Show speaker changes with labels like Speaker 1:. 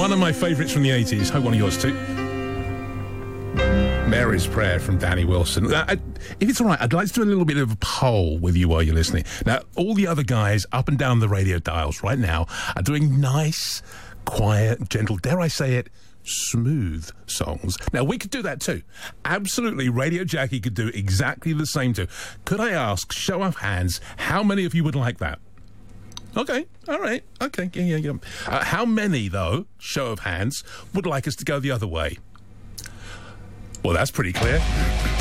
Speaker 1: One of my favourites from the 80s. Hope one of yours too. Mary's Prayer from Danny Wilson. If it's all right, I'd like to do a little bit of a poll with you while you're listening. Now, all the other guys up and down the radio dials right now are doing nice, quiet, gentle, dare I say it, smooth songs. Now, we could do that too. Absolutely, Radio Jackie could do exactly the same too. Could I ask, show of hands, how many of you would like that? Okay, all right, okay, yeah. How many, though, show of hands, would like us to go the other way? Well, that's pretty clear.